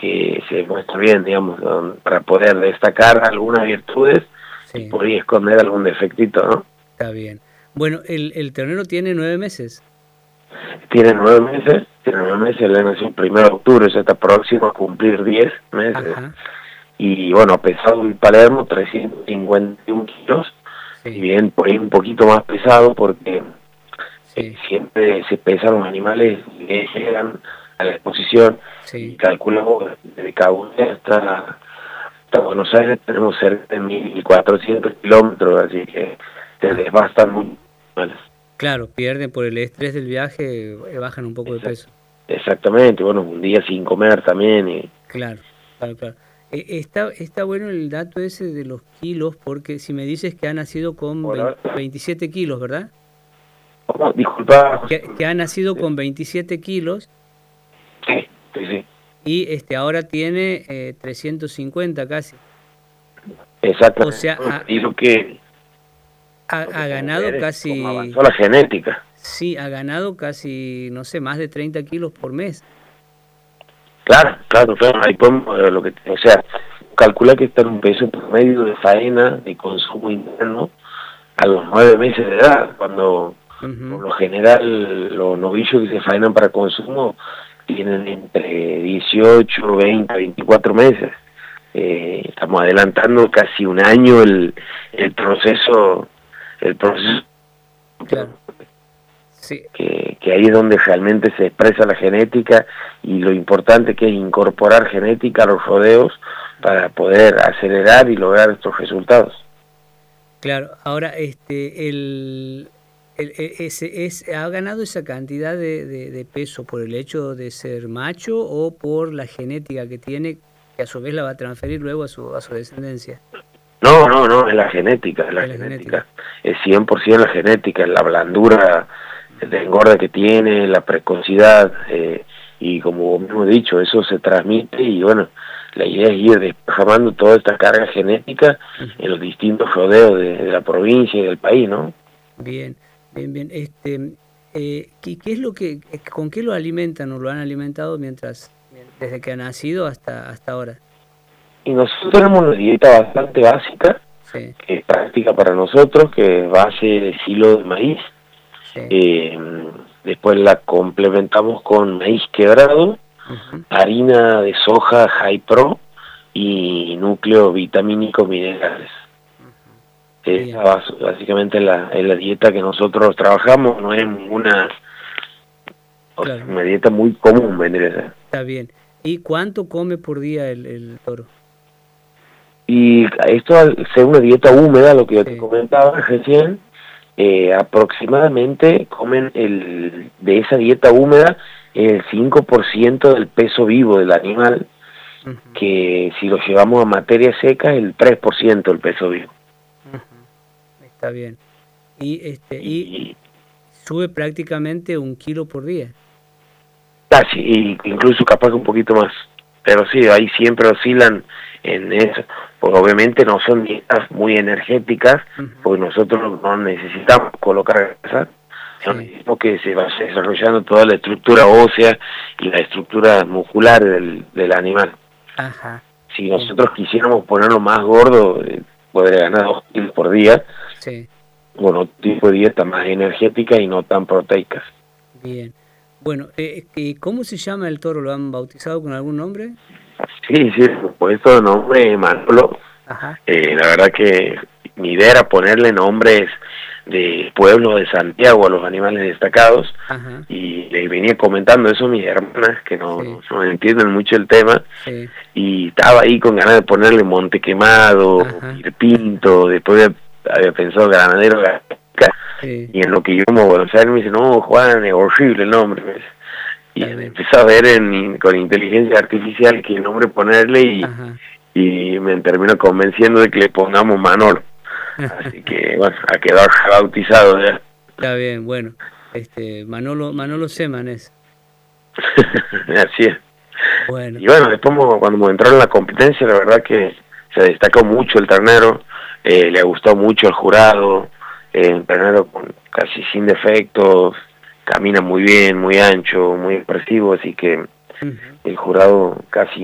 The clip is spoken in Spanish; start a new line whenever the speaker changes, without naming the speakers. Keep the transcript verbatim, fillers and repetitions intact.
que se muestra bien, digamos, don, para poder destacar algunas virtudes
Sí.
y por ahí esconder algún defectito, ¿no?
Está bien. Bueno, el, el ternero tiene nueve meses.
Tiene nueve meses, tiene nueve meses, le nació el primero de octubre, ya está próximo a cumplir diez meses.
Ajá.
Y bueno, pesado en Palermo, trescientos cincuenta y un kilos,
Sí.
y bien por ahí un poquito más pesado porque
Sí.
eh, siempre se pesan los animales que llegan a la exposición.
Sí.
Y calculamos desde Cabuné hasta, hasta Buenos Aires tenemos cerca de mil cuatrocientos kilómetros, así que se
Ah.
desbastan muy mal.
Claro, pierden por el estrés del viaje, eh, bajan un poco de peso.
Exactamente, bueno, un día sin comer también. Y...
Claro, claro, claro. Eh, está, está bueno el dato ese de los kilos, porque si me dices que ha nacido con veinte, veintisiete kilos, ¿verdad?
¿Cómo? Disculpa, José.
Que, que ha nacido con veintisiete kilos.
Sí, sí, sí.
Y este, ahora tiene eh, trescientos cincuenta casi.
Exacto.
O sea, ha,
y lo que...
ha, ha ganado casi...
Como avanzó la genética.
Sí, ha ganado casi, no sé, más de treinta kilos por mes.
Claro, claro, claro. Ahí podemos, eh, lo que, o sea, calcula que está en un peso promedio de faena, de consumo interno, a los nueve meses de edad, cuando uh-huh. por lo general los novillos que se faenan para consumo tienen entre dieciocho, veinte, veinticuatro meses. Eh, estamos adelantando casi un año el, el proceso, el proceso.
Claro. Sí.
Que, que ahí es donde realmente se expresa la genética y lo importante que es incorporar genética a los rodeos para poder acelerar y lograr estos resultados.
Claro, ahora este el, el, el ese es ha ganado esa cantidad de, de, de peso por el hecho de ser macho o por la genética que tiene, que a su vez la va a transferir luego a su a su descendencia.
No, no, no, es la genética, es la, es la genética. genética, es cien por ciento la genética, es la blandura de engorda que tiene, la precocidad, eh, y como hemos dicho, eso se transmite y bueno, la idea es ir desparramando toda esta carga genética uh-huh. en los distintos rodeos de, de la provincia y del país, ¿no?
Bien, bien, bien. Este, eh, ¿qué, ¿qué es lo que, con qué lo alimentan o lo han alimentado mientras, desde que ha nacido hasta hasta ahora?
Y nosotros tenemos una dieta bastante básica, sí. que es práctica para nosotros, que es base de silo de maíz. Sí. Eh, después la complementamos con maíz quebrado, uh-huh. harina de soja High Pro y núcleo vitamínico minerales. Uh-huh. Esa es básicamente la, es la dieta que nosotros trabajamos, no es una, claro. una dieta muy común, vendría a ser.
Está bien. ¿Y cuánto come por día el, el toro?
Y esto al ser una dieta húmeda, lo que yo sí. te comentaba recién, eh, aproximadamente comen el de esa dieta húmeda el cinco por ciento del peso vivo del animal, uh-huh. que si lo llevamos a materia seca el tres por ciento del peso vivo.
Uh-huh. Está bien. Y este y, y sube prácticamente un kilo por día.
Casi, y incluso capaz un poquito más. Pero sí, ahí siempre oscilan en eso, porque obviamente no son dietas muy energéticas, uh-huh. porque nosotros no necesitamos colocar grasa, sino sí. necesitamos que se vaya desarrollando toda la estructura ósea y la estructura muscular del, del animal.
Ajá.
Si nosotros sí. quisiéramos ponerlo más gordo, eh, podría ganar dos kilos por día,
sí.
con otro tipo de dieta más energética y no tan proteicas.
Bien. Bueno, eh, ¿cómo se llama el toro? ¿Lo han bautizado con algún nombre?
Sí, sí, por supuesto, nombre Manolo.
Ajá.
Eh, la verdad que mi idea era ponerle nombres de pueblo de Santiago a los animales destacados. Ajá. Y les venía comentando eso a mis hermanas que no, sí. no entienden mucho el tema, sí. y estaba ahí con ganas de ponerle Monte Quemado, Pinto, después había pensado Granadero, sí. y en lo que yo como Buenos Aires me dice, no, Juan, es horrible el nombre, me dice. Y empecé a ver en, con inteligencia artificial qué nombre ponerle y, y me terminó convenciendo de que le pongamos Manolo. Así que, bueno, ha quedado bautizado ya.
Está bien, bueno. este Manolo Manolo Seman es.
Así es.
Bueno.
Y bueno, después cuando entró en la competencia, la verdad que se destacó mucho el ternero, eh, le gustó mucho el jurado, eh, el ternero con, casi sin defectos, camina muy bien, muy ancho, muy expresivo, así que uh-huh. el jurado casi